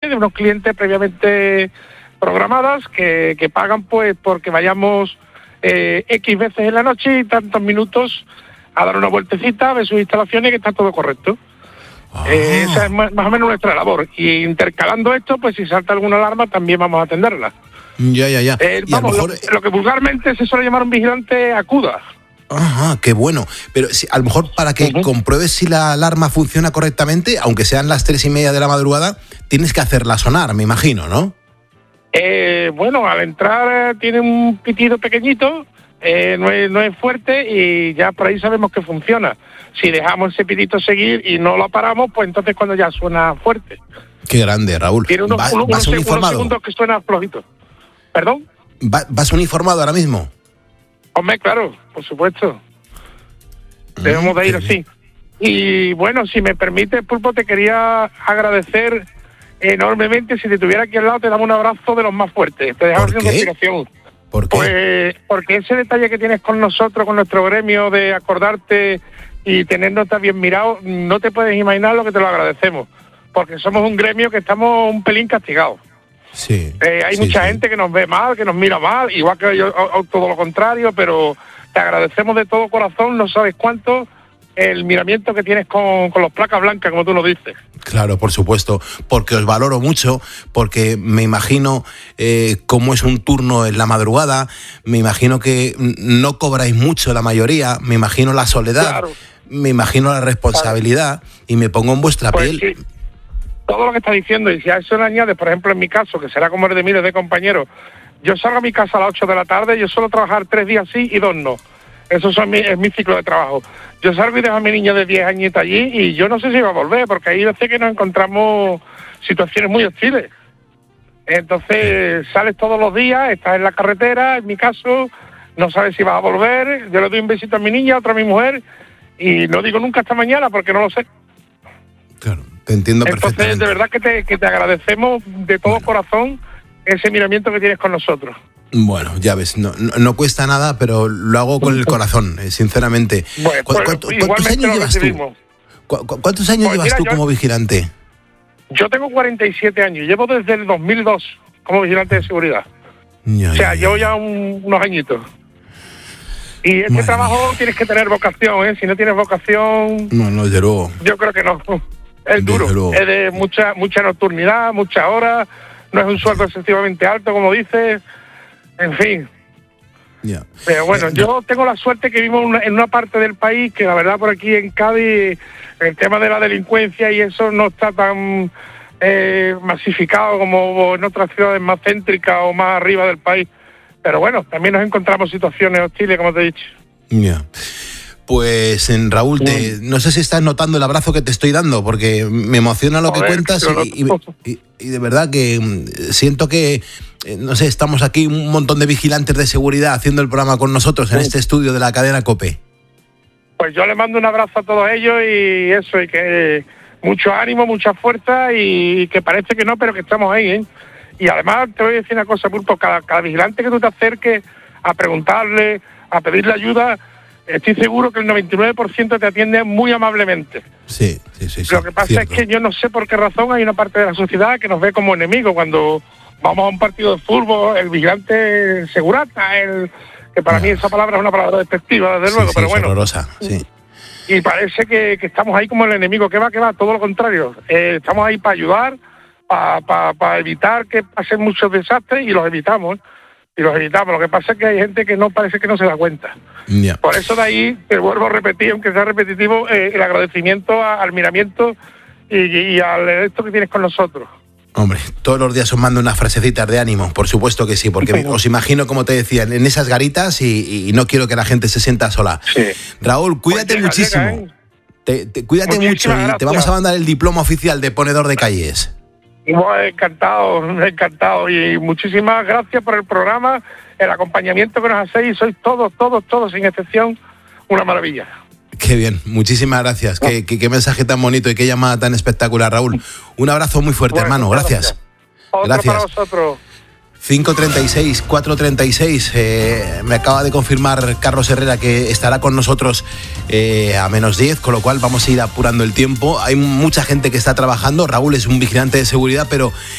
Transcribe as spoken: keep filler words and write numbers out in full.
de unos clientes previamente programadas que, que pagan pues porque vayamos eh, X veces en la noche y tantos minutos a dar una vueltecita, a ver sus instalaciones, que está todo correcto. Ah. Eh, esa es más, más o menos nuestra labor. Y intercalando esto, pues si salta alguna alarma también vamos a atenderla. Ya, ya, ya. Eh, vamos, lo, mejor... lo, lo que vulgarmente se suele llamar un vigilante acuda. Ajá, qué bueno. Pero si, a lo mejor para que uh-huh. compruebes si la alarma funciona correctamente, aunque sean las tres y media de la madrugada, tienes que hacerla sonar, me imagino, ¿no? Eh, bueno, al entrar tiene un pitido pequeñito, eh, no, es, no es fuerte y ya por ahí sabemos que funciona. Si dejamos ese pitito seguir y no lo paramos, pues entonces cuando ya suena fuerte. Qué grande, Raúl. Tiene unos, ¿Vas, unos, vas unos, uniformado? unos segundos que suena flojito. ¿Perdón? ¿Va, ¿Vas uniformado ahora mismo? Hombre, claro, por supuesto. Debemos de ir así. Y bueno, si me permite, Pulpo, te quería agradecer enormemente. Si te tuviera aquí al lado, te damos un abrazo de los más fuertes. Te dejamos haciendo explicación. ¿Por qué? Pues porque ese detalle que tienes con nosotros, con nuestro gremio, de acordarte y tenernos tan bien mirado, no te puedes imaginar lo que te lo agradecemos. Porque somos un gremio que estamos un pelín castigados. Sí. Eh, hay sí, mucha sí. gente que nos ve mal, que nos mira mal, igual que yo, o, o, todo lo contrario, pero te agradecemos de todo corazón, no sabes cuánto, el miramiento que tienes con, con los placas blancas, como tú lo dices. Claro, por supuesto, porque os valoro mucho, porque me imagino eh, cómo es un turno en la madrugada, me imagino que no cobráis mucho la mayoría, me imagino la soledad, claro. me imagino la responsabilidad, claro. y me pongo en vuestra pues piel. Sí. Todo lo que está diciendo, y si a eso le añades, por ejemplo, en mi caso, que será como el de miles de compañeros, yo salgo a mi casa a las ocho de la tarde, yo suelo trabajar tres días sí y dos no. Eso son mi, es mi ciclo de trabajo. Yo salgo y dejo a mi niña de diez añitos allí y yo no sé si va a volver, porque hay veces que nos encontramos situaciones muy hostiles. Entonces sales todos los días, estás en la carretera, en mi caso, no sabes si vas a volver, yo le doy un besito a mi niña, otro a mi mujer, y no digo nunca hasta mañana porque no lo sé. Claro. Te entiendo perfectamente. Entonces, de verdad que te, que te agradecemos de todo bueno. corazón ese miramiento que tienes con nosotros. Bueno, ya ves, no, no, no cuesta nada, pero lo hago con el corazón, eh, sinceramente. Bueno, ¿Cu- cuánto, pues, ¿Cuántos años llevas tú? ¿Cu- cu- ¿Cuántos años pues llevas mira, tú yo, como vigilante? Yo tengo cuarenta y siete años, llevo desde el dos mil dos como vigilante de seguridad. Ya, o sea, ya, llevo ya un, unos añiñitos. Y este Madre trabajo mía. Tienes que tener vocación, ¿eh? Si no tienes vocación... No, no, desde luego. Yo creo que no. Es duro, es de mucha mucha nocturnidad, muchas horas, no es un sueldo excesivamente alto, como dices, en fin. Yeah. Pero bueno, yeah, yo no. tengo la suerte que vivo en una, en una parte del país que la verdad por aquí en Cádiz el tema de la delincuencia y eso no está tan eh, masificado como en otras ciudades más céntricas o más arriba del país. Pero bueno, también nos encontramos situaciones hostiles, como te he dicho. Ya. Yeah. Pues en Raúl, te, no sé si estás notando el abrazo que te estoy dando, porque me emociona lo que Joder, cuentas y, y, y, y de verdad que siento que, no sé, estamos aquí un montón de vigilantes de seguridad haciendo el programa con nosotros en sí. este estudio de la cadena COPE. Pues yo le mando un abrazo a todos ellos y eso, y que mucho ánimo, mucha fuerza y que parece que no, pero que estamos ahí, ¿eh? Y además te voy a decir una cosa, Pulpo, cada, cada vigilante que tú te acerques a preguntarle, a pedirle ayuda, estoy seguro que el noventa y nueve por ciento te atiende muy amablemente. Sí, sí, sí. sí Lo que pasa cierto. es que yo no sé por qué razón hay una parte de la sociedad que nos ve como enemigos. Cuando vamos a un partido de fútbol, el vigilante segurata, el que para no. mí esa palabra es una palabra despectiva, desde sí, luego, sí, pero es bueno. horrorosa, sí. Y parece que, que estamos ahí como el enemigo. ¿Qué va, qué va? Todo lo contrario. Eh, estamos ahí para ayudar, para pa, pa evitar que pasen muchos desastres y los evitamos. Y los evitamos. Lo que pasa es que hay gente que no parece que no se da cuenta. Yeah. Por eso de ahí, te vuelvo a repetir, aunque sea repetitivo, eh, el agradecimiento a, al miramiento y, y al esto que tienes con nosotros. Hombre, todos los días os mando unas frasecitas de ánimo, por supuesto que sí, porque os imagino, como te decía, en esas garitas y, y no quiero que la gente se sienta sola. Sí. Raúl, cuídate pues llega, muchísimo. Llega, ¿eh? te, te, cuídate Muchísimas mucho y gracias. Te vamos a mandar el diploma oficial de ponedor de calles. Bueno, encantado, encantado y muchísimas gracias por el programa, el acompañamiento que nos hacéis, sois todos, todos, todos, sin excepción, una maravilla. Qué bien, muchísimas gracias, qué, qué, qué mensaje tan bonito y qué llamada tan espectacular, Raúl. Un abrazo muy fuerte, bueno, hermano, gracias. Gracias. Otro gracias. para vosotros. cinco treinta y seis, cuatro treinta y seis, eh, me acaba de confirmar Carlos Herrera que estará con nosotros eh, a menos diez, con lo cual vamos a ir apurando el tiempo. Hay mucha gente que está trabajando, Raúl es un vigilante de seguridad, pero